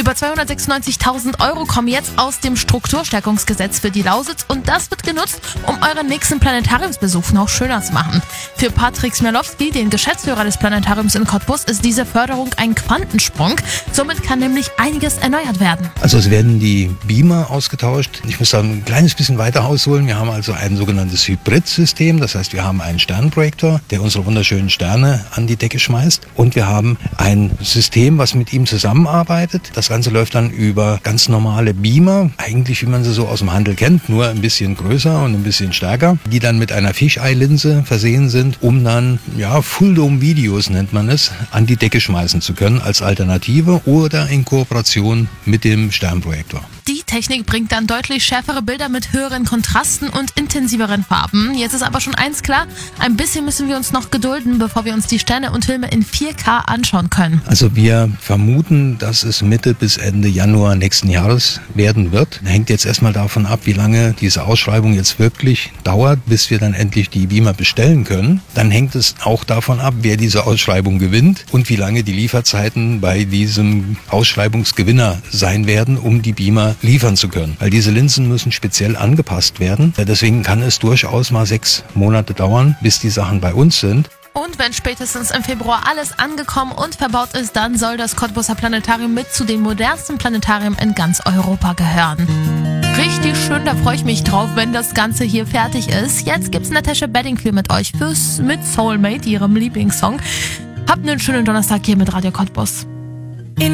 Über 296.000 € kommen jetzt aus dem Strukturstärkungsgesetz für die Lausitz und das wird genutzt, um euren nächsten Planetariumsbesuch noch schöner zu machen. Für Patrick Smirlowski, den Geschäftsführer des Planetariums in Cottbus, ist diese Förderung ein Quantensprung. Somit kann nämlich einiges erneuert werden. Also es werden die Beamer ausgetauscht. Ich muss da ein kleines bisschen weiter ausholen. Wir haben also ein sogenanntes Hybridsystem. Das heißt, wir haben einen Sternprojektor, der unsere wunderschönen Sterne an die Decke schmeißt. Und wir haben ein System, was mit ihm zusammenarbeitet. Das Ganze läuft dann über ganz normale Beamer, eigentlich wie man sie so aus dem Handel kennt, nur ein bisschen größer und ein bisschen stärker, die dann mit einer Fisheye-Linse versehen sind, um dann, Full-Dome-Videos nennt man es, an die Decke schmeißen zu können als Alternative oder in Kooperation mit dem Sternprojektor. Die Technik bringt dann deutlich schärfere Bilder mit höheren Kontrasten und intensiveren Farben. Jetzt ist aber schon eins klar, ein bisschen müssen wir uns noch gedulden, bevor wir uns die Sterne und Filme in 4K anschauen können. Also wir vermuten, dass es Mitte bis Ende Januar nächsten Jahres werden wird. Hängt jetzt erstmal davon ab, wie lange diese Ausschreibung jetzt wirklich dauert, bis wir dann endlich die Beamer bestellen können. Dann hängt es auch davon ab, wer diese Ausschreibung gewinnt und wie lange die Lieferzeiten bei diesem Ausschreibungsgewinner sein werden, um die Beamer liefern zu können. Weil diese Linsen müssen speziell angepasst werden. Deswegen kann es durchaus mal 6 Monate dauern, bis die Sachen bei uns sind. Und wenn spätestens im Februar alles angekommen und verbaut ist, dann soll das Cottbuser Planetarium mit zu den modernsten Planetarien in ganz Europa gehören. Richtig schön, da freue ich mich drauf, wenn das Ganze hier fertig ist. Jetzt gibt's Natasha Bedingfield mit euch mit Soulmate, ihrem Lieblingssong. Habt einen schönen Donnerstag hier mit Radio Cottbus.